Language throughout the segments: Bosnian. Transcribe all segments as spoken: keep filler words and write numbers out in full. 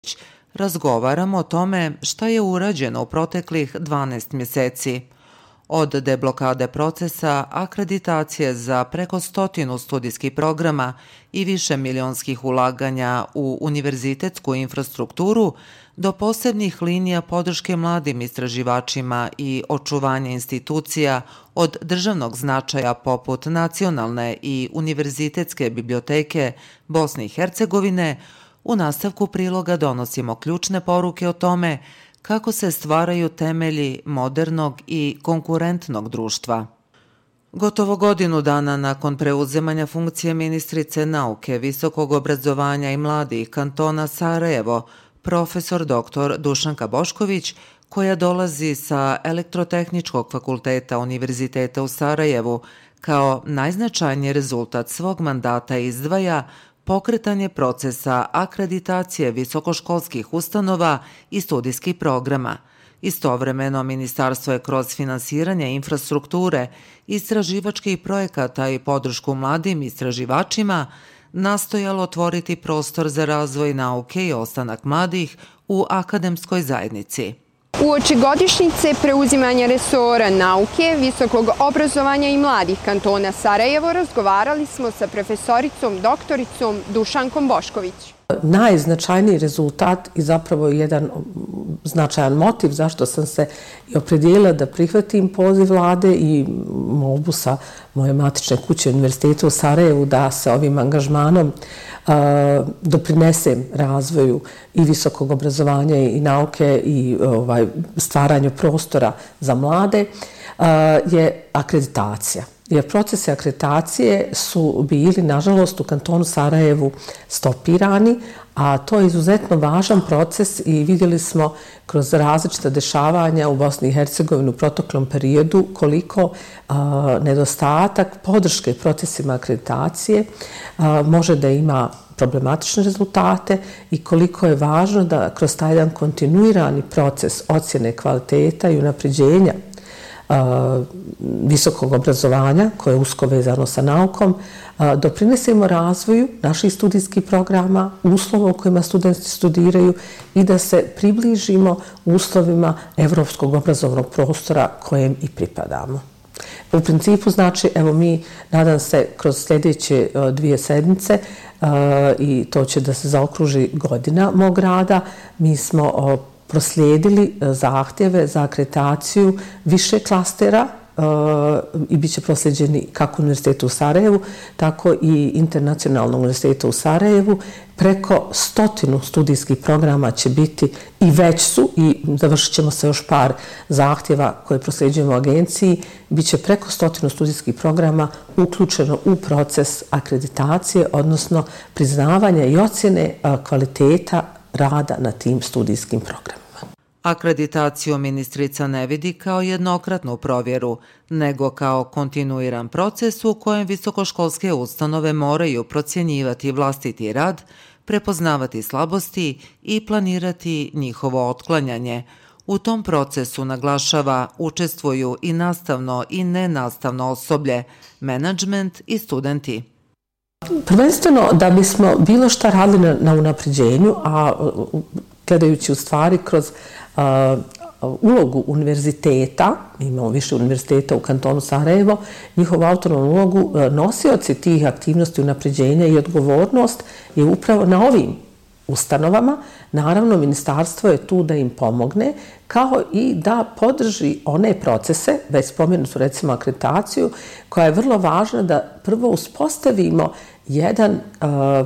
razgovaramo o tome šta je urađeno u proteklih dvanaest mjeseci. Od deblokade procesa, akreditacije za preko stotinu studijskih programa i više milionskih ulaganja u univerzitetsku infrastrukturu, do posebnih linija podrške mladim istraživačima i očuvanja institucija od državnog značaja poput Nacionalne i univerzitetske biblioteke Bosne i Hercegovine, u nastavku priloga donosimo ključne poruke o tome kako se stvaraju temelji modernog i konkurentnog društva. Gotovo godinu dana nakon preuzimanja funkcije ministrice nauke, visokog obrazovanja i mladih kantona Sarajevo, profesor doktor Dušanka Bošković, koja dolazi sa Elektrotehničkog fakulteta Univerziteta u Sarajevu, kao najznačajniji rezultat svog mandata izdvaja pokretanje procesa akreditacije visokoškolskih ustanova i studijskih programa. Istovremeno, ministarstvo je kroz finansiranje infrastrukture, istraživačkih projekata i podršku mladim istraživačima nastojalo otvoriti prostor za razvoj nauke i ostanak mladih u akademskoj zajednici. Uoči godišnjice preuzimanja resora nauke, visokog obrazovanja i mladih kantona Sarajevo razgovarali smo sa profesoricom doktoricom Dušankom Bošković. Najznačajniji rezultat i zapravo jedan značajan motiv zašto sam se i opredijelila da prihvatim poziv vlade i molbu sa moje matične kuće Univerziteta u Sarajevu da se ovim angažmanom doprinesem razvoju i visokog obrazovanja i nauke i ovaj, stvaranju prostora za mlade je akreditacija. Jer procesi akreditacije su bili, nažalost, u kantonu Sarajevu stopirani, a to je izuzetno važan proces i vidjeli smo kroz različita dešavanja u Bosni i Hercegovini u proteklom periodu koliko a, nedostatak podrške procesima akreditacije a, može da ima problematične rezultate i koliko je važno da kroz taj jedan kontinuirani proces ocjene kvaliteta i unapređenja visokog obrazovanja, koje je usko vezano sa naukom, doprinesemo razvoju naših studijskih programa, uslova u kojima studenti studiraju i da se približimo uslovima evropskog obrazovnog prostora kojem i pripadamo. U principu, znači, evo mi, nadam se, kroz sljedeće dvije sedmice, i to će da se zaokruži godina mog rada, mi smo proslijedili zahtjeve za akreditaciju više klastera i bit će proslijeđeni kako Univerzitetu u Sarajevu, tako i Internacionalnog univerziteta u Sarajevu. Preko stotinu studijskih programa će biti i već su, i završit ćemo se još par zahtjeva koje proslijeđujemo agenciji, bit će preko stotinu studijskih programa uključeno u proces akreditacije, odnosno priznavanja i ocjene kvaliteta rada na tim studijskim programima. Akreditaciju ministrica ne vidi kao jednokratnu provjeru, nego kao kontinuiran proces u kojem visokoškolske ustanove moraju procjenjivati vlastiti rad, prepoznavati slabosti i planirati njihovo otklanjanje. U tom procesu, naglašava, učestvuju i nastavno i nenastavno osoblje, menadžment i studenti. Prvenstveno da bismo bilo šta radili na, na unapređenju, a gledajući u stvari kroz uh, ulogu univerziteta, imamo više univerziteta u kantonu Sarajevo, njihovu autonomnu ulogu, uh, nosioci tih aktivnosti unapređenja i odgovornost je upravo na ovim ustanovama. Naravno, ministarstvo je tu da im pomogne, kao i da podrži one procese, već spomenutu recimo akreditaciju, koja je vrlo važna da prvo uspostavimo jedan uh,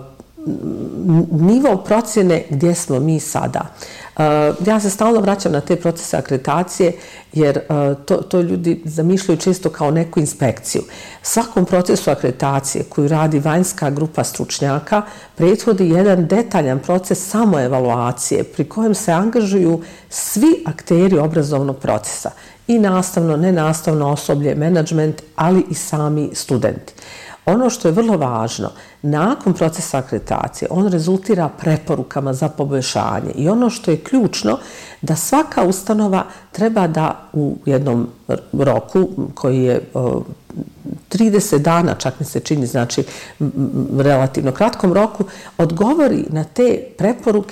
nivo procjene gdje smo mi sada. Ja se stalno vraćam na te procese akreditacije jer to, to ljudi zamišljaju često kao neku inspekciju. Svakom procesu akreditacije koju radi vanjska grupa stručnjaka prethodi jedan detaljan proces samoevaluacije pri kojem se angažuju svi akteri obrazovnog procesa. I nastavno, nenastavno osoblje, menadžment, ali i sami studenti. Ono što je vrlo važno, nakon procesa akreditacije, on rezultira preporukama za poboljšanje i ono što je ključno, da svaka ustanova treba da u jednom roku koji je trideset dana, čak mi se čini, znači relativno kratkom roku, odgovori na te preporuke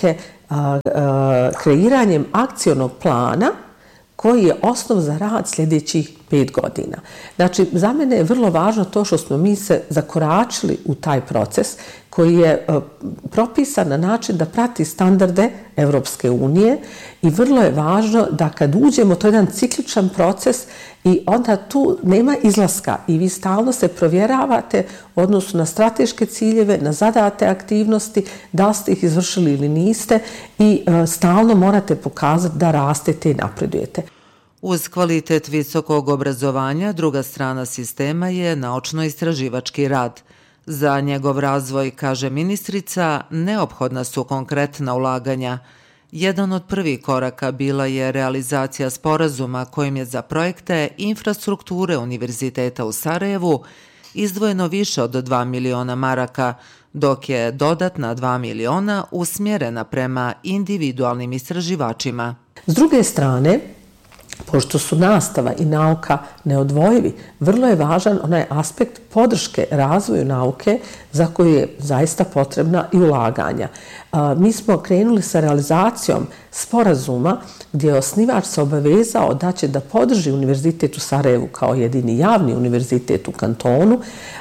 kreiranjem akcionog plana koji je osnov za rad sljedećih pet godina. Znači, za mene je vrlo važno to što smo mi se zakoračili u taj proces koji je propisan na način da prati standarde Evropske unije i vrlo je važno da kad uđemo, to je jedan cikličan proces i onda tu nema izlaska i vi stalno se provjeravate u odnosu na strateške ciljeve, na zadate aktivnosti, da li ste ih izvršili ili niste i stalno morate pokazati da rastete i napredujete. Uz kvalitet visokog obrazovanja, druga strana sistema je naučno-istraživački rad. Za njegov razvoj, kaže ministrica, neophodna su konkretna ulaganja. Jedan od prvih koraka bila je realizacija sporazuma kojim je za projekte infrastrukture Univerziteta u Sarajevu izdvojeno više od dva miliona maraka, dok je dodatna dva miliona usmjerena prema individualnim istraživačima. S druge strane, pošto su nastava i nauka neodvojivi, vrlo je važan onaj aspekt podrške razvoju nauke za koju je zaista potrebna i ulaganja. Mi smo krenuli sa realizacijom sporazuma gdje je osnivač se obavezao da će da podrži Univerzitet u Sarajevu kao jedini javni univerzitet u kantonu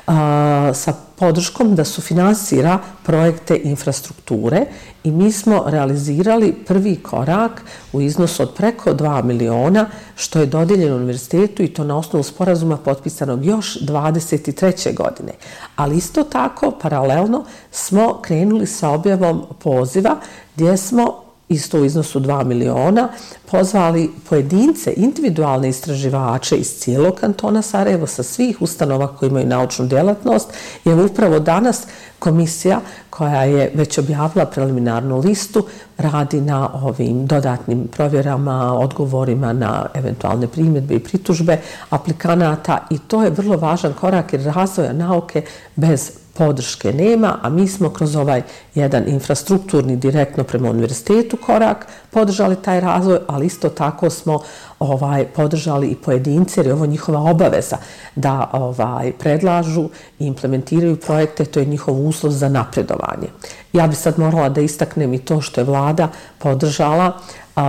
sa podrškom da sufinansira projekte infrastrukture i mi smo realizirali prvi korak u iznosu od preko dva miliona što je dodijeljeno univerzitetu i to na osnovu sporazuma potpisanog još dvadeset treće godine. Ali isto tako, paralelno, smo krenuli sa objavom poziva gdje smo isto u iznosu dva miliona, pozvali pojedince, individualne istraživače iz cijelog kantona Sarajevo sa svih ustanova koji imaju naučnu djelatnost. Jer upravo danas komisija koja je već objavila preliminarnu listu radi na ovim dodatnim provjerama, odgovorima na eventualne primjedbe i pritužbe aplikanata i to je vrlo važan korak jer razvoja nauke bez podrške nema, a mi smo kroz ovaj jedan infrastrukturni direktno prema univerzitetu korak podržali taj razvoj, ali isto tako smo ovaj podržali i pojedince jer je ovo njihova obaveza da ovaj predlažu i implementiraju projekte, to je njihov uslov za napredovanje. Ja bi sad morala da istaknem i to što je vlada podržala a,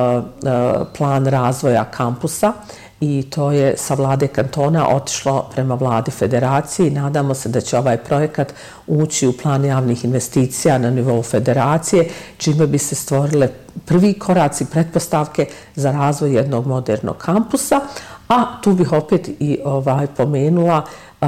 a, plan razvoja kampusa i to je sa vlade kantona otišlo prema vladi federacije i nadamo se da će ovaj projekat ući u plan javnih investicija na nivou federacije, čime bi se stvorile prvi koraci pretpostavke za razvoj jednog modernog kampusa, a tu bih opet i ovaj pomenula uh,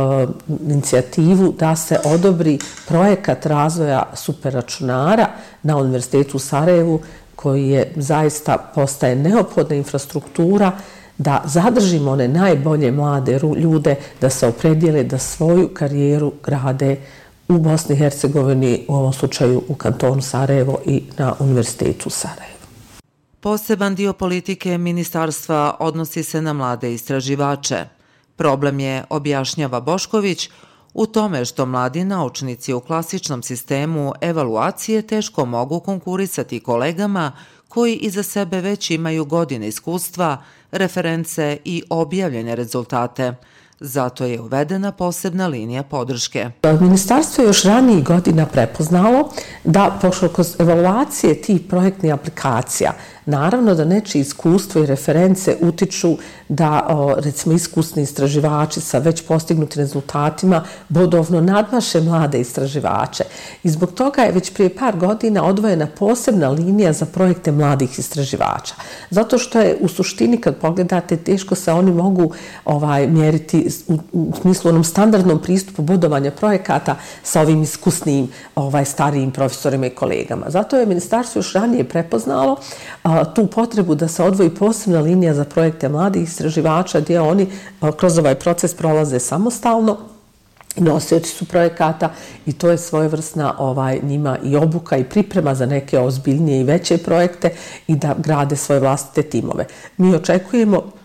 inicijativu da se odobri projekat razvoja superračunara na Univerzitetu u Sarajevu koji je zaista postaje neophodna infrastruktura da zadržimo one najbolje mlade ljude da se opredijele da svoju karijeru grade u Bosni i Hercegovini, u ovom slučaju u kantonu Sarajevo i na Univerzitetu u Sarajevu. Poseban dio politike ministarstva odnosi se na mlade istraživače. Problem je, objašnjava Bošković, u tome što mladi naučnici u klasičnom sistemu evaluacije teško mogu konkurisati kolegama koji iza sebe već imaju godine iskustva, reference i objavljene rezultate. Zato je uvedena posebna linija podrške. Ministarstvo je još ranijih godina prepoznalo da, pošto kroz evaluacije tih projektnih aplikacija, naravno da nečije iskustvo i reference utiču da, recimo, iskusni istraživači sa već postignutim rezultatima bodovno nadmaše mlade istraživače. I zbog toga je već prije par godina odvojena posebna linija za projekte mladih istraživača. Zato što je u suštini, kad pogledate, teško se oni mogu ovaj, mjeriti u, u smislu onom standardnom pristupu bodovanja projekata sa ovim iskusnim ovaj, starijim profesorima i kolegama. Zato je ministarstvo još ranije prepoznalo a, tu potrebu da se odvoji posebna linija za projekte mladih istraživača gdje oni a, kroz ovaj proces prolaze samostalno, nosioci su projekata i to je svojevrsna ovaj, njima i obuka i priprema za neke ozbiljnije i veće projekte i da grade svoje vlastite timove. Mi očekujemo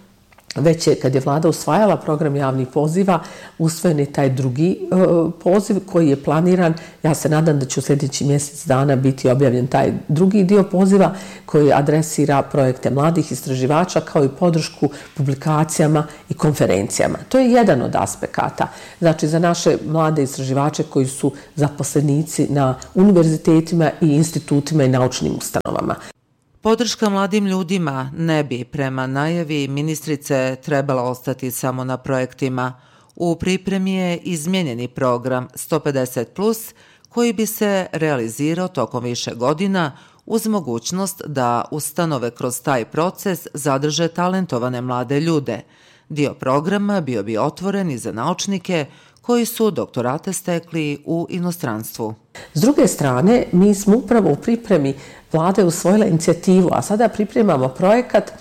već je, kad je vlada usvajala program javnih poziva, usvojen je taj drugi uh, poziv koji je planiran. Ja se nadam da će u sljedeći mjesec dana biti objavljen taj drugi dio poziva koji adresira projekte mladih istraživača kao i podršku publikacijama i konferencijama. To je jedan od aspekata. Znači, za naše mlade istraživače koji su zaposlenici na univerzitetima i institutima i naučnim ustanovama. Podrška mladim ljudima ne bi, prema najavi ministrice, trebala ostati samo na projektima. U pripremi je izmijenjeni program sto pedeset plus, koji bi se realizirao tokom više godina uz mogućnost da ustanove kroz taj proces zadrže talentovane mlade ljude. Dio programa bio bi otvoren i za naučnike koji su doktorate stekli u inostranstvu. S druge strane, mi smo upravo u pripremi, vlada je usvojila inicijativu, a sada pripremamo projekat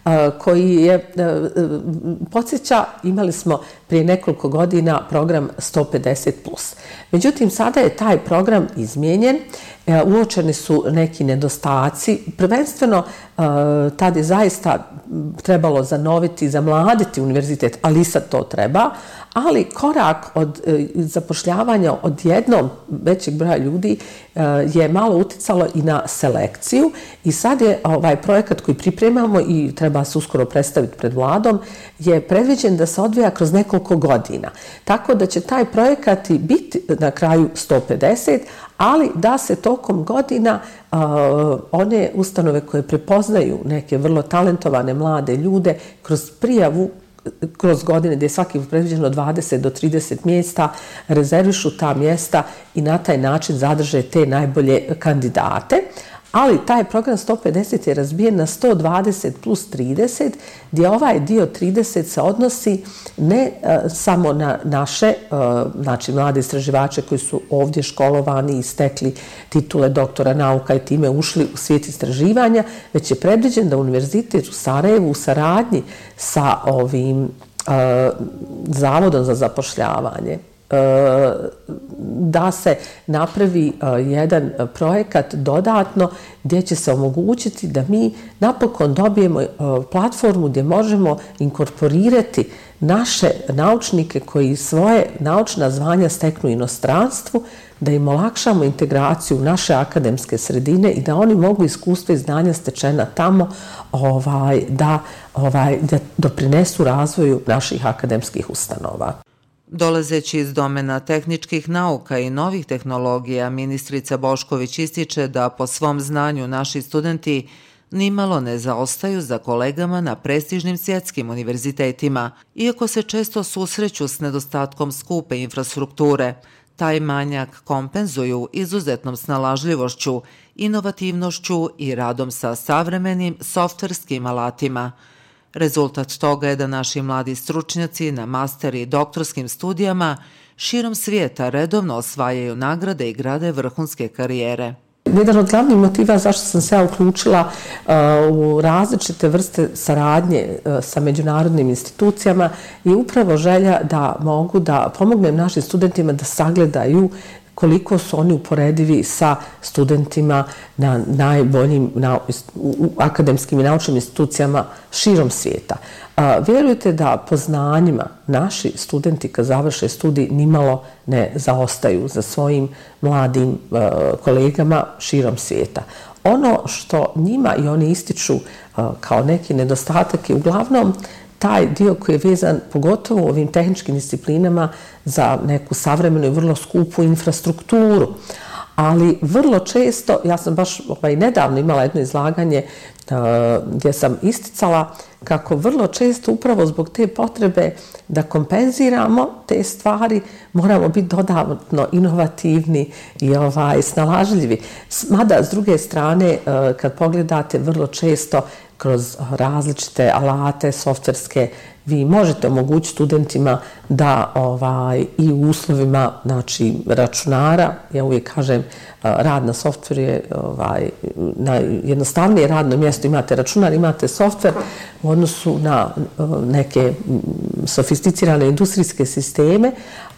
koji je, podsjeća, imali smo prije nekoliko godina program sto pedeset plus. Međutim, sada je taj program izmijenjen, uočeni su neki nedostaci, prvenstveno tad je zaista trebalo zanoviti, zamladiti univerzitet, ali i sad to treba, ali korak od zapošljavanja od jednom većeg broja ljudi je malo uticalo i na selekciju i sad je ovaj projekat koji pripremamo i treba se uskoro predstaviti pred vladom je predviđen da se odvija kroz nekoliko godina. Tako da će taj projekat biti na kraju sto pedeset, ali da se tokom godina uh, one ustanove koje prepoznaju neke vrlo talentovane mlade ljude kroz prijavu kroz godine gdje je svaki predviđeno dvadeset do trideset mjesta, rezervišu ta mjesta i na taj način zadrže te najbolje kandidate. Ali taj program sto pedeset je razbijen na sto dvadeset plus trideset, gdje ovaj dio trideset se odnosi ne uh, samo na naše, uh, znači mlade istraživače koji su ovdje školovani i stekli titule doktora nauka i time ušli u svijet istraživanja, već je predviđen da Univerzitet u Sarajevu u saradnji sa ovim uh, Zavodom za zapošljavanje da se napravi jedan projekat dodatno gdje će se omogućiti da mi napokon dobijemo platformu gdje možemo inkorporirati naše naučnike koji svoje naučna zvanja steknu u inostranstvu, da im olakšamo integraciju u naše akademske sredine i da oni mogu iskustva i znanja stečena tamo ovaj, da, ovaj, da doprinesu razvoju naših akademskih ustanova. Dolazeći iz domena tehničkih nauka i novih tehnologija, ministrica Bošković ističe da po svom znanju naši studenti nimalo ne zaostaju za kolegama na prestižnim svjetskim univerzitetima. Iako se često susreću s nedostatkom skupe infrastrukture, taj manjak kompenzuju izuzetnom snalažljivošću, inovativnošću i radom sa savremenim softverskim alatima. Rezultat toga je da naši mladi stručnjaci na master i doktorskim studijama širom svijeta redovno osvajaju nagrade i grade vrhunske karijere. Jedan od glavnih motiva zašto sam se ja uključila uh, u različite vrste saradnje uh, sa međunarodnim institucijama je upravo želja da mogu da pomognem našim studentima da sagledaju koliko su oni uporedivi sa studentima na najboljim na, u, u akademskim i naučnim institucijama širom svijeta. A, vjerujte da po znanjima naši studenti kad završe studij nimalo ne zaostaju za svojim mladim a, kolegama širom svijeta. Ono što njima i oni ističu a, kao neki nedostatak je uglavnom taj dio koji je vezan pogotovo u ovim tehničkim disciplinama za neku savremenu i vrlo skupu infrastrukturu. Ali vrlo često, ja sam baš ovaj, nedavno imala jedno izlaganje uh, gdje sam isticala kako vrlo često upravo zbog te potrebe da kompenziramo te stvari moramo biti dodatno inovativni i ovaj, snalažljivi. Mada s druge strane uh, kad pogledate vrlo često kroz različite alate softverske vi možete omogućiti studentima da ovaj, i u uslovima znači, računara, ja uvijek kažem rad na softveru je ovaj, na jednostavnije radno mjesto, imate računar, imate softver u odnosu na neke sofisticirane industrijske sisteme,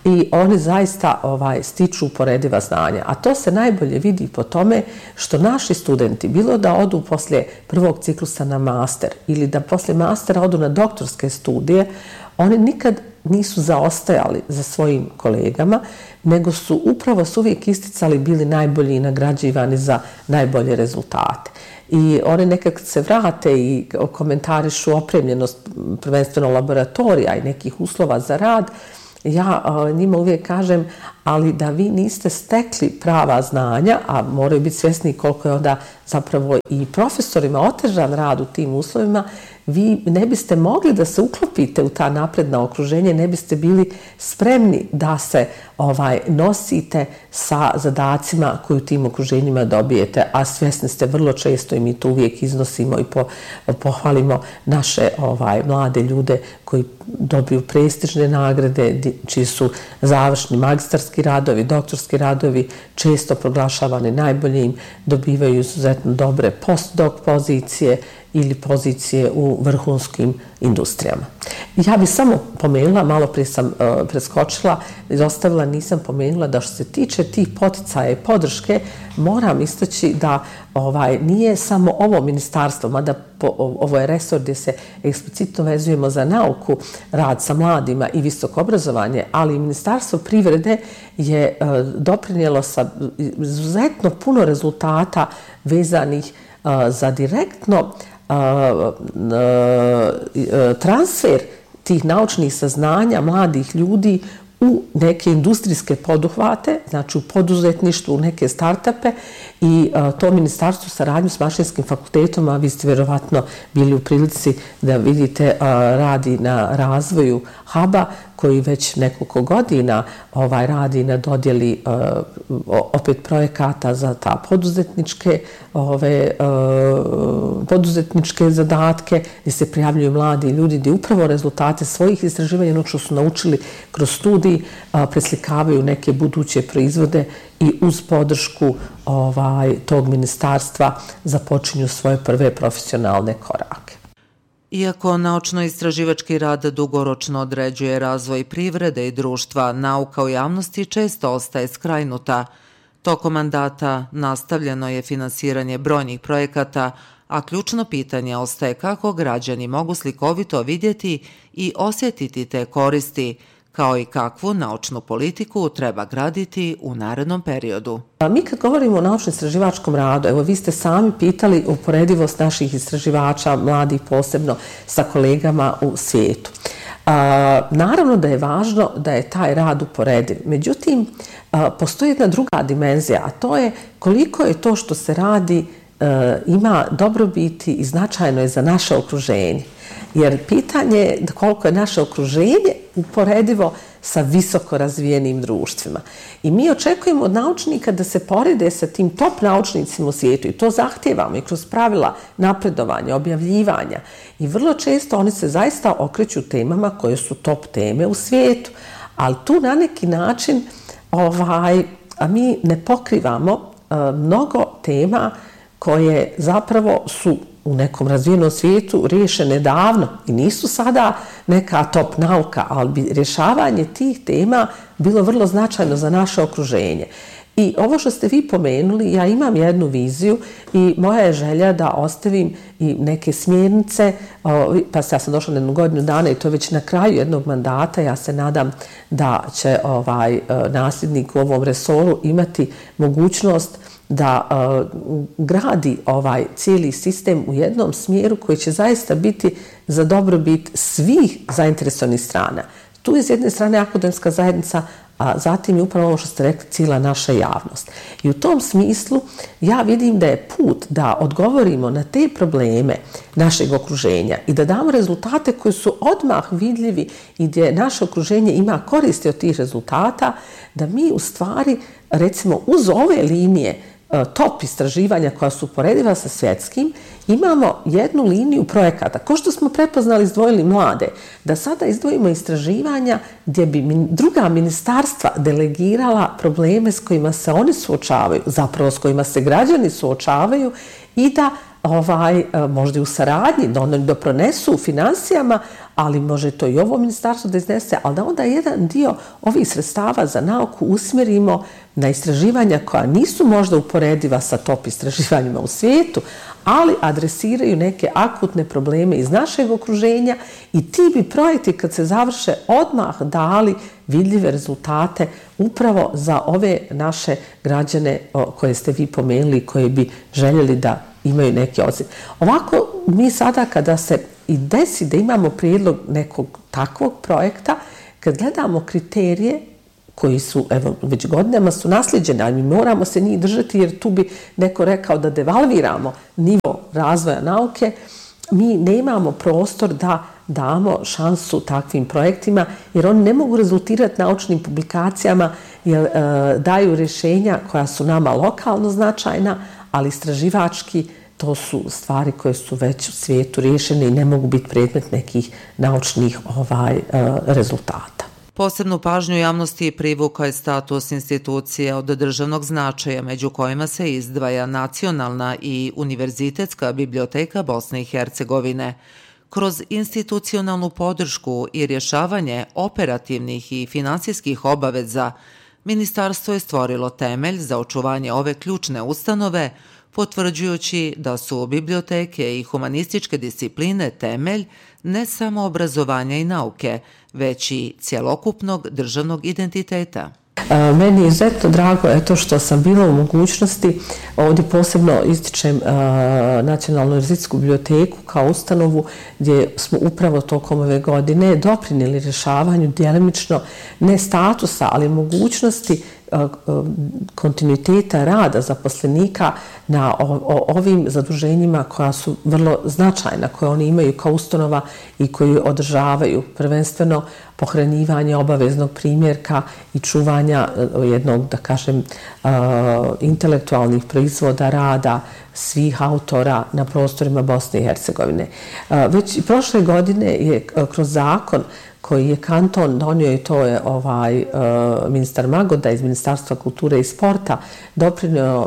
i oni zaista ovaj, stiču uporediva znanja. A to se najbolje vidi po tome što naši studenti, bilo da odu poslije prvog ciklusa na master ili da poslije mastera odu na doktorske studije, oni nikad nisu zaostajali za svojim kolegama, nego su upravo su uvijek isticali, bili najbolji i nagrađivani za najbolje rezultate. I oni nekak se vrate i komentarišu opremljenost prvenstveno laboratorija i nekih uslova za rad. Ja njima uvijek kažem, ali da vi niste stekli prava znanja, a moraju biti svjesni koliko je onda zapravo i profesorima otežan rad u tim uslovima, vi ne biste mogli da se uklopite u ta napredna okruženja, ne biste bili spremni da se ovaj, nosite sa zadacima koje u tim okruženjima dobijete, a svjesni ste vrlo često i mi to uvijek iznosimo i po, pohvalimo naše ovaj, mlade ljude koji dobiju prestižne nagrade, čiji su završni magistarski radovi, doktorski radovi, često proglašavani najboljim, dobivaju izuzetno dobre postdoc pozicije ili pozicije u vrhunskim industrijama. Ja bih samo pomenula, malo prije sam uh, preskočila, izostavila, nisam pomenula da što se tiče tih poticaja i podrške, moram istaći da ovaj, nije samo ovo ministarstvo, mada po, ovo je resor gdje se eksplicitno vezujemo za nauku, rad sa mladima i visoko obrazovanje, ali i Ministarstvo privrede je uh, doprinijelo sa izuzetno puno rezultata vezanih uh, za direktno transfer tih naučnih saznanja mladih ljudi u neke industrijske poduhvate, znači u poduzetništvu, u neke startupe i uh, to ministarstvo saradnju s Mašinskim fakultetom, a vi ste vjerovatno bili u prilici da vidite, uh, radi na razvoju huba koji već nekoliko godina ovaj, radi na dodjeli uh, opet projekata za ta poduzetničke, ove, uh, poduzetničke zadatke gdje se prijavljuju mladi ljudi, gdje upravo rezultate svojih istraživanja, onog što su naučili kroz studij, uh, preslikavaju neke buduće proizvode i uz podršku ovaj, tog ministarstva započinju svoje prve profesionalne korake. Iako naučno-istraživački rad dugoročno određuje razvoj privrede i društva, nauka u javnosti često ostaje skrajnuta. Tokom mandata nastavljeno je finansiranje brojnih projekata, a ključno pitanje ostaje kako građani mogu slikovito vidjeti i osjetiti te koristi, kao i kakvu naučnu politiku treba graditi u narednom periodu. Mi kad govorimo o naučno-istraživačkom radu, evo vi ste sami pitali uporedivost naših istraživača, mladih posebno, sa kolegama u svijetu. A, naravno da je važno da je taj rad uporediv. Međutim, a, postoji jedna druga dimenzija, a to je koliko je to što se radi a, ima dobrobiti i značajno je za naše okruženje. Jer pitanje je koliko je naše okruženje uporedivo sa visoko razvijenim društvima. I mi očekujemo od naučnika da se porede sa tim top naučnicima u svijetu i to zahtijevamo i kroz pravila napredovanja, objavljivanja. I vrlo često oni se zaista okreću temama koje su top teme u svijetu. Ali tu na neki način ovaj, a mi ne pokrivamo uh, mnogo tema koje zapravo su u nekom razvijenom svijetu riješene davno i nisu sada neka top nauka, ali bi rješavanje tih tema bilo vrlo značajno za naše okruženje. I ovo što ste vi pomenuli, ja imam jednu viziju i moja je želja da ostavim i neke smjernice, pa ja sam došla na jednu godinu dana i to već na kraju jednog mandata, ja se nadam da će ovaj nasljednik u ovom resoru imati mogućnost da uh, gradi ovaj cijeli sistem u jednom smjeru koji će zaista biti za dobrobit svih zainteresovanih strana. Tu je s jedne strane akademska zajednica, a zatim je upravo ovo što ste rekli, cijela naša javnost. I u tom smislu ja vidim da je put da odgovorimo na te probleme našeg okruženja i da damo rezultate koji su odmah vidljivi i gdje naše okruženje ima koristi od tih rezultata, da mi u stvari, recimo, uz ove linije top istraživanja koja su uporediva sa svjetskim, imamo jednu liniju projekata. Ko što smo prepoznali, izdvojili mlade, da sada izdvojimo istraživanja gdje bi druga ministarstva delegirala probleme s kojima se oni suočavaju, zapravo s kojima se građani suočavaju i da ovaj, možda i u saradnji, da oni doprinesu u financijama, ali može to i ovo ministarstvo da iznese, ali da onda jedan dio ovih sredstava za nauku usmjerimo na istraživanja koja nisu možda uporediva sa top istraživanjima u svijetu, ali adresiraju neke akutne probleme iz našeg okruženja i ti bi projekti kad se završe odmah dali vidljive rezultate upravo za ove naše građane koje ste vi pomenuli, koji bi željeli da imaju neki odziv. Ovako, mi sada kada se i desi da imamo prijedlog nekog takvog projekta, kad gledamo kriterije koji su, evo, već godinama su nasljeđene, ali mi moramo se njih držati jer tu bi neko rekao da devalviramo nivo razvoja nauke, mi nemamo prostor da damo šansu takvim projektima jer oni ne mogu rezultirati naučnim publikacijama jer e, daju rješenja koja su nama lokalno značajna, ali istraživački to su stvari koje su već u svijetu riješene i ne mogu biti predmet nekih naučnih ovaj, e, rezultata. Posebnu pažnju javnosti privukao je status institucije od državnog značaja, među kojima se izdvaja Nacionalna i Univerzitetska biblioteka Bosne i Hercegovine. Kroz institucionalnu podršku i rješavanje operativnih i finansijskih obaveza, ministarstvo je stvorilo temelj za očuvanje ove ključne ustanove, potvrđujući da su biblioteke i humanističke discipline temelj ne samo obrazovanja i nauke, već i cjelokupnog državnog identiteta. Meni je izuzetno drago eto što sam bila u mogućnosti, ovdje posebno ističem uh, Nacionalnu univerzitetsku biblioteku kao ustanovu gdje smo upravo tokom ove godine doprinijeli rješavanju djelimično ne statusa, ali mogućnosti kontinuiteta rada zaposlenika na o, o, ovim zaduženjima koja su vrlo značajna, koje oni imaju kao ustanova i koji održavaju prvenstveno pohranjivanje obaveznog primjerka i čuvanja jednog, da kažem, uh, intelektualnih proizvoda rada svih autora na prostorima Bosne i Hercegovine. Uh, već i prošle godine je kroz zakon koji je kanton donio i to je ovaj, uh, ministar Magoda iz Ministarstva kulture i sporta doprinio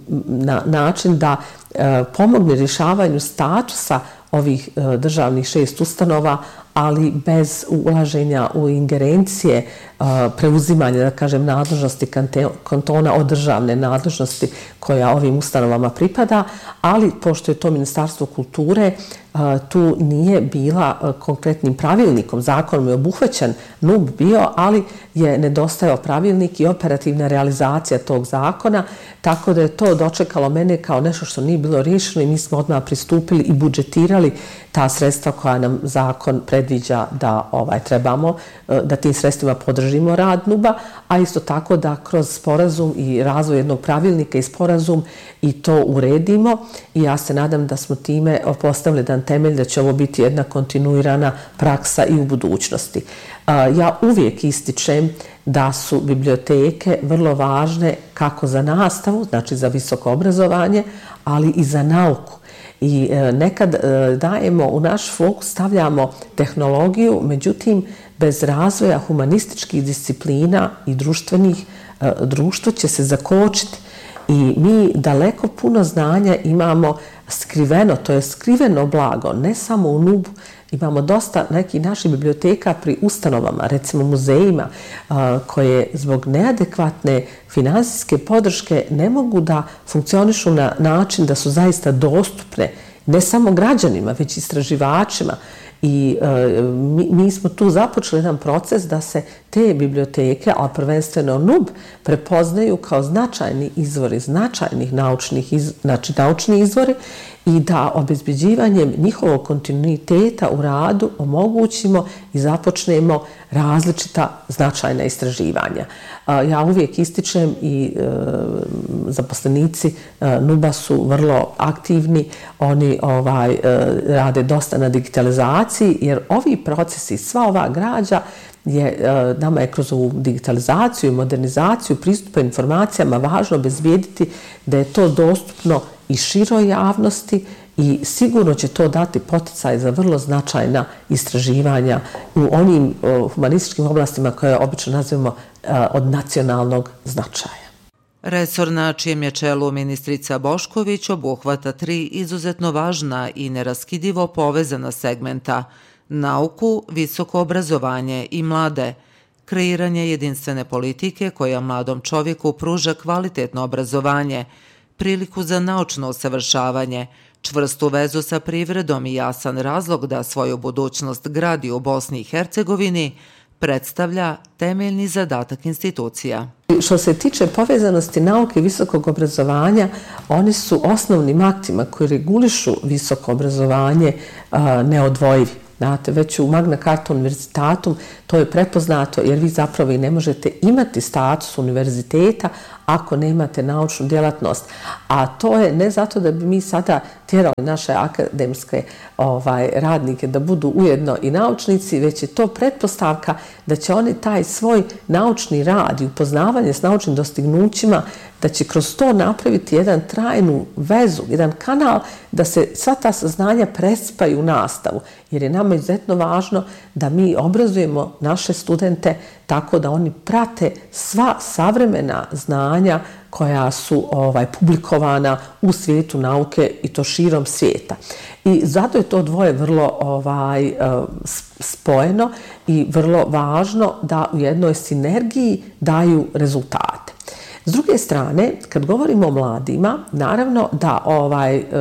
na način da uh, pomogne rješavanju statusa ovih uh, državnih šest ustanova, ali bez ulaženja u ingerencije uh, preuzimanja, da kažem, nadležnosti kantona od državne nadležnosti koja ovim ustanovama pripada, ali pošto je to Ministarstvo kulture, uh, tu nije bila uh, konkretnim pravilnikom, zakonom je obuhvaćen N U B bio, ali je nedostajao pravilnik i operativna realizacija tog zakona, tako da je to dočekalo mene kao nešto što nije bilo riješeno i mi smo odmah pristupili i budžetirali ta sredstva koja nam zakon predviđa da ovaj, trebamo, da tim sredstvima podržimo rad N U B-a, a isto tako da kroz sporazum i razvoj jednog pravilnika i sporazum i to uredimo i ja se nadam da smo time postavili jedan temelj da će ovo biti jedna kontinuirana praksa i u budućnosti. Ja uvijek ističem da su biblioteke vrlo važne kako za nastavu, znači za visoko obrazovanje, ali i za nauku. I nekad dajemo u naš fokus, stavljamo tehnologiju, međutim, bez razvoja humanističkih disciplina i društvenih, društvo će se zakočiti. I mi daleko puno znanja imamo skriveno, to je skriveno blago, ne samo u N U B-u, imamo dosta nekih naših biblioteka pri ustanovama, recimo muzejima, koje zbog neadekvatne finansijske podrške ne mogu da funkcionišu na način da su zaista dostupne ne samo građanima, već i istraživačima. I e, mi, mi smo tu započeli jedan proces da se te biblioteke, a prvenstveno N U B, prepoznaju kao značajni izvori, značajnih naučnih, iz, znači naučni izvori i da obezbeđivanjem njihovog kontinuiteta u radu omogućimo i započnemo različita značajna istraživanja. Ja uvijek ističem i e, zaposlenici N U B-a su vrlo aktivni, oni ovaj, e, rade dosta na digitalizaciji jer ovi procesi, sva ova građa je, nama je kroz ovu digitalizaciju i modernizaciju pristupa informacijama važno obezbijediti da je to dostupno i široj javnosti i sigurno će to dati poticaj za vrlo značajna istraživanja u onim humanističkim oblastima koje obično nazivamo od nacionalnog značaja. Resor na čijem je čelu ministrica Bošković obuhvata tri izuzetno važna i neraskidivo povezana segmenta: nauku, visoko obrazovanje i mlade, kreiranje jedinstvene politike koja mladom čovjeku pruža kvalitetno obrazovanje, priliku za naučno usavršavanje, čvrstu vezu sa privredom i jasan razlog da svoju budućnost gradi u Bosni i Hercegovini, predstavlja temeljni zadatak institucija. Što se tiče povezanosti nauke i visokog obrazovanja, oni su osnovnim aktima koji regulišu visoko obrazovanje neodvojivi. Znate, već u Magna Carta Universitatum to je prepoznato, jer vi zapravo i ne možete imati status univerziteta ako ne imate naučnu djelatnost. A to je ne zato da bi mi sada tjerali naše akademske ovaj, radnike da budu ujedno i naučnici, već je to pretpostavka da će oni taj svoj naučni rad i upoznavanje s naučnim dostignućima, da će kroz to napraviti jedan trajnu vezu, jedan kanal da se sva ta saznanja prespaju u nastavu. Jer je nama izuzetno važno da mi obrazujemo naše studente tako da oni prate sva savremena znanja koja su ovaj, publikovana u svijetu nauke i to širom svijeta. I zato je to dvoje vrlo ovaj, spojeno i vrlo važno da u jednoj sinergiji daju rezultate. S druge strane, kad govorimo o mladima, naravno da ovaj e,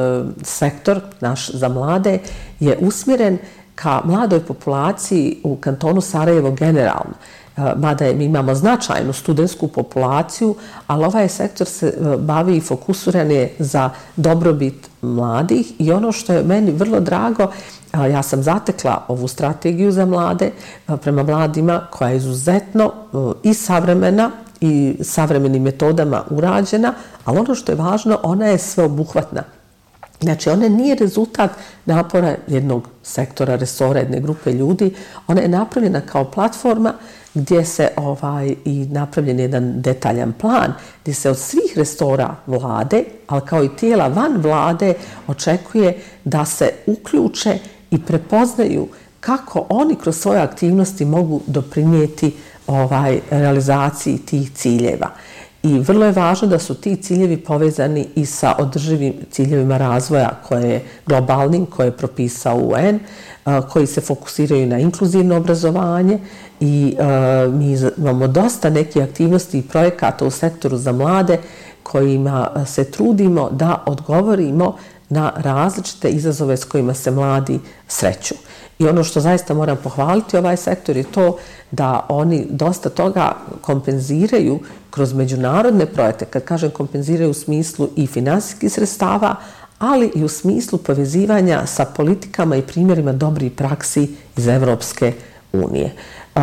sektor naš za mlade je usmjeren ka mladoj populaciji u kantonu Sarajevo generalno. Mada mi imamo značajnu studentsku populaciju, ali ovaj sektor se bavi i fokusiran je za dobrobit mladih i ono što je meni vrlo drago, ja sam zatekla ovu strategiju za mlade prema mladima koja je izuzetno i savremena i savremenim metodama urađena, ali ono što je važno, ona je sveobuhvatna. Znači, ona nije rezultat napora jednog sektora, resora, jedne grupe ljudi, ona je napravljena kao platforma gdje se ovaj, i napravljen jedan detaljan plan, gdje se od svih resora vlade, ali kao i tijela van vlade, očekuje da se uključe i prepoznaju kako oni kroz svoje aktivnosti mogu doprinijeti ovaj, realizaciji tih ciljeva. I vrlo je važno da su ti ciljevi povezani i sa održivim ciljevima razvoja koje je globalnim, koje je propisao U N, koji se fokusiraju na inkluzivno obrazovanje i mi imamo dosta nekih aktivnosti i projekata u sektoru za mlade kojima se trudimo da odgovorimo na različite izazove s kojima se mladi sreću. I ono što zaista moram pohvaliti ovaj sektor je to da oni dosta toga kompenziraju kroz međunarodne projekte. Kad kažem kompenziraju u smislu i finansijskih sredstava, ali i u smislu povezivanja sa politikama i primjerima dobrih praksi iz Evropske unije. Uh,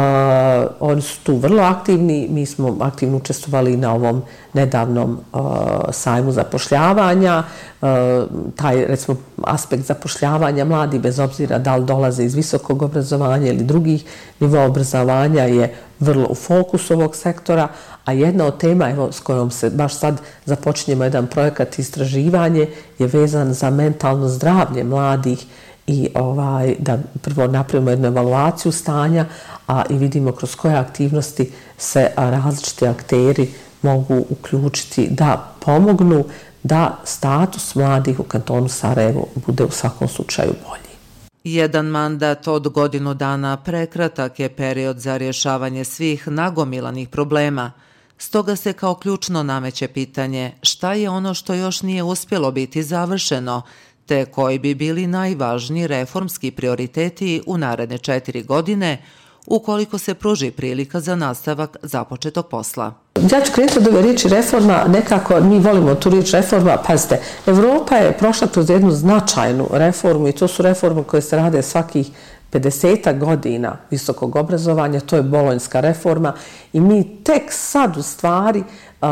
oni su tu vrlo aktivni, mi smo aktivno učestvovali na ovom nedavnom uh, sajmu zapošljavanja. Uh, taj, recimo, aspekt zapošljavanja mladi, bez obzira da li dolaze iz visokog obrazovanja ili drugih nivoa obrazovanja, je vrlo u fokusu ovog sektora, a jedna od tema evo, s kojom se baš sad započinjemo jedan projekat istraživanje je vezan za mentalno zdravlje mladih i ovaj, da prvo napravimo jednu evaluaciju stanja, a i vidimo kroz koje aktivnosti se različiti akteri mogu uključiti da pomognu da status mladih u kantonu Sarajevo bude u svakom slučaju bolji. Jedan mandat od godinu dana prekratak je period za rješavanje svih nagomilanih problema. Stoga se kao ključno nameće pitanje šta je ono što još nije uspjelo biti završeno, te koji bi bili najvažniji reformski prioriteti u naredne četiri godine, ukoliko se pruži prilika za nastavak započetog posla. Ja ću krenuti od ove riječi reforma, nekako mi volimo tu riječ reforma, pazite, Evropa je prošla kroz jednu značajnu reformu i to su reforme koje se rade svakih pedeset godina visokog obrazovanja, to je bolonjska reforma i mi tek sad u stvari, uh,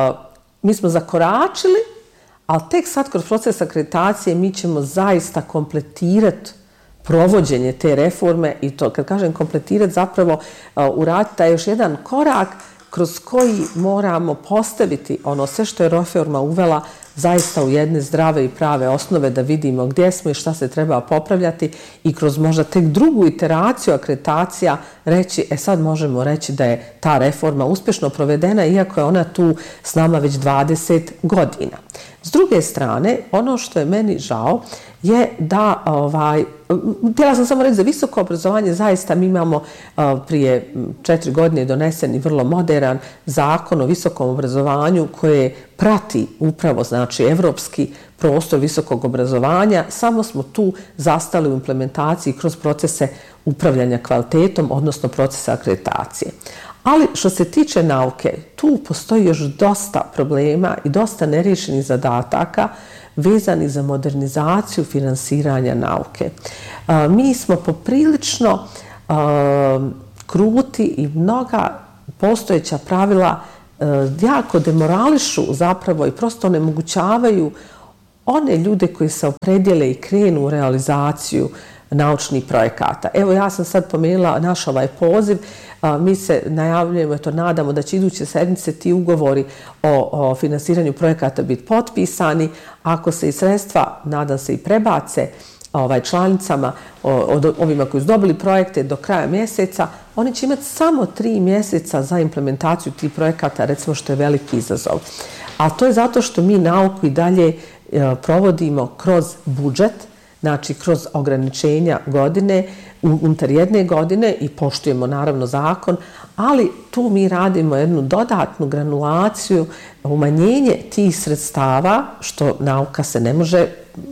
mi smo zakoračili, ali tek sad kroz proces akreditacije mi ćemo zaista kompletirati provođenje te reforme i to, kad kažem kompletirati, zapravo uh, uraditi taj još jedan korak kroz koji moramo postaviti ono sve što je reforma uvela zaista u jedne zdrave i prave osnove da vidimo gdje smo i šta se treba popravljati i kroz možda tek drugu iteraciju akreditacija reći, e sad možemo reći da je ta reforma uspješno provedena iako je ona tu s nama već dvadeset godina. S druge strane, ono što je meni žao je da, ovaj, htjela sam samo reći za visoko obrazovanje, zaista mi imamo uh, prije četiri godine donesen i vrlo modern zakon o visokom obrazovanju koje prati upravo, znači, evropski prostor visokog obrazovanja, samo smo tu zastali u implementaciji kroz procese upravljanja kvalitetom, odnosno procesa akreditacije. Ali što se tiče nauke, tu postoji još dosta problema i dosta neriješenih zadataka vezani za modernizaciju finansiranja nauke. Mi smo poprilično kruti i mnoga postojeća pravila jako demorališu zapravo i prosto onemogućavaju one ljude koji se opredijele i krenu u realizaciju naučnih projekata. Evo, ja sam sad pomenula naš ovaj poziv, mi se najavljujemo, eto, nadamo da će iduće sedmice ti ugovori o, o finansiranju projekata biti potpisani. Ako se i sredstva, nadam se, i prebace ovaj, članicama, od ovima koji su dobili projekte do kraja mjeseca, oni će imati samo tri mjeseca za implementaciju tih projekata, recimo, što je veliki izazov. Ali to je zato što mi nauku i dalje provodimo kroz budžet, znači kroz ograničenja godine, unutar jedne godine i poštujemo naravno zakon, ali tu mi radimo jednu dodatnu granulaciju, umanjenje tih sredstava, što nauka se ne može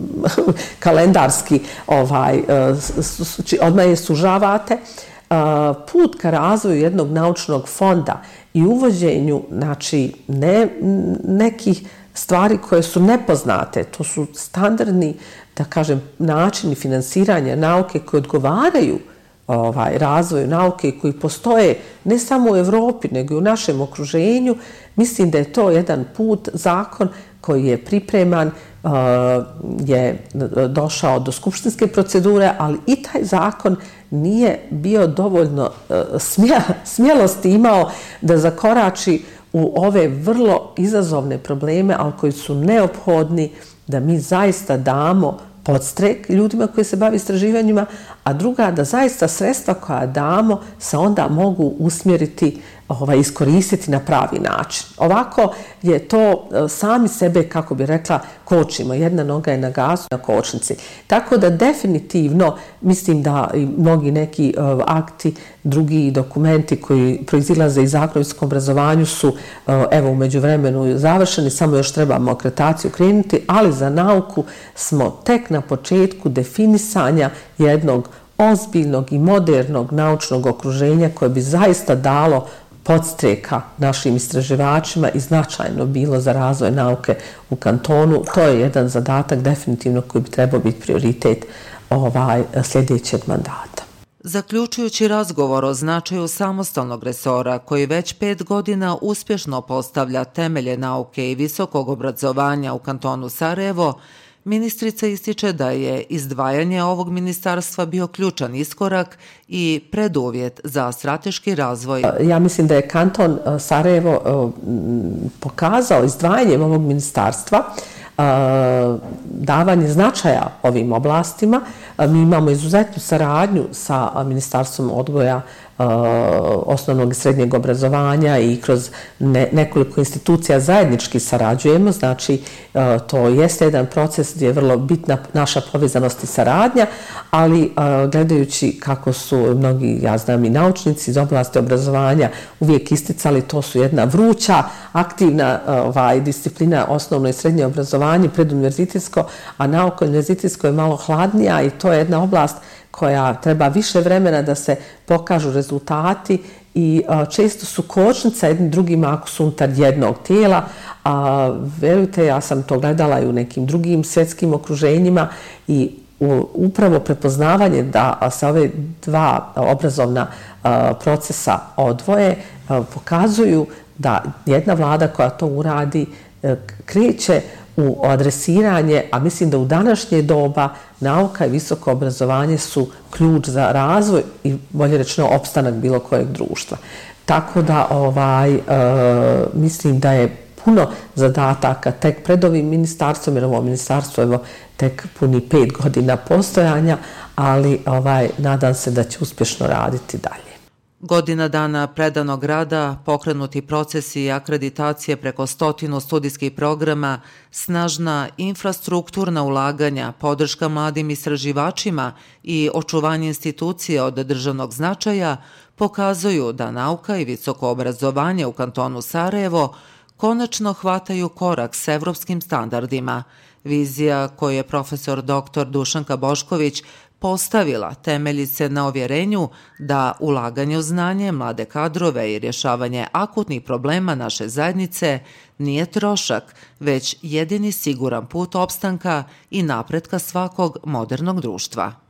kalendarski ovaj, odmah je sužavate. Put ka razvoju jednog naučnog fonda i uvođenju, znači, ne, nekih stvari koje su nepoznate, to su standardni, da kažem, načini finansiranja nauke koji odgovaraju ovaj, razvoju nauke i koji postoje ne samo u Evropi, nego i u našem okruženju. Mislim da je to jedan put, zakon koji je pripreman, uh, je došao do skupštinske procedure, ali i taj zakon nije bio dovoljno uh, smje, smjelosti imao da zakorači u ove vrlo izazovne probleme, ali koji su neophodni da mi zaista damo podstrek ljudima koji se bave istraživanjima, a druga da zaista sredstva koja damo se onda mogu usmjeriti, ovaj, iskoristiti na pravi način. Ovako je to sami sebe, kako bi rekla, kočimo. Jedna noga je na gasu, na kočnici. Tako da definitivno mislim da i mnogi neki uh, akti, drugi dokumenti koji proizilaze iz Zakona o visokom obrazovanju su uh, evo u međuvremenu završeni, samo još trebamo akreditaciju krenuti, ali za nauku smo tek na početku definisanja jednog ozbiljnog i modernog naučnog okruženja koje bi zaista dalo podstreka našim istraživačima i značajno bilo za razvoj nauke u kantonu. To je jedan zadatak definitivno koji bi trebao biti prioritet ovaj, sljedećeg mandata. Zaključujući razgovor o značaju samostalnog resora koji već pet godina uspješno postavlja temelje nauke i visokog obrazovanja u kantonu Sarajevo, ministrica ističe da je izdvajanje ovog ministarstva bio ključan iskorak i preduvjet za strateški razvoj. Ja mislim da je kanton Sarajevo pokazao izdvajanjem ovog ministarstva davanje značaja ovim oblastima. Mi imamo izuzetnu saradnju sa Ministarstvom odgoja, osnovnog i srednjeg obrazovanja i kroz ne, nekoliko institucija zajednički sarađujemo, znači to jeste jedan proces gdje je vrlo bitna naša povezanost i saradnja, ali gledajući kako su mnogi, ja znam, i naučnici iz oblasti obrazovanja uvijek isticali, to su jedna vruća, aktivna ovaj, disciplina osnovno i srednje obrazovanje, preduniverzitetsko, a nauka univerzitetsko je malo hladnija i to je jedna oblast koja treba više vremena da se pokažu rezultati i a, često su kočnica jednim drugima ako su unutar jednog tijela. A, verujte, ja sam to gledala i u nekim drugim svjetskim okruženjima i u, upravo prepoznavanje da se ove dva obrazovna a, procesa odvoje a, pokazuju da jedna vlada koja to uradi a, kreće u adresiranje, a mislim da u današnje doba nauka i visoko obrazovanje su ključ za razvoj i, bolje rečeno, opstanak bilo kojeg društva. Tako da ovaj, e, mislim da je puno zadataka tek pred ovim ministarstvom, jer ovo ministarstvo evo tek puni pet godina postojanja, ali ovaj, nadam se da će uspješno raditi dalje. Godina dana predanog rada, pokrenuti procesi i akreditacije preko stotinu studijskih programa, snažna infrastrukturna ulaganja, podrška mladim istraživačima i očuvanje institucije od državnog značaja pokazuju da nauka i visoko obrazovanje u kantonu Sarajevo konačno hvataju korak s evropskim standardima. Vizija koju je profesor doktor Dušanka Bošković postavila temelji se na ovjerenju da ulaganje u znanje, mlade kadrove i rješavanje akutnih problema naše zajednice nije trošak, već jedini siguran put opstanka i napretka svakog modernog društva.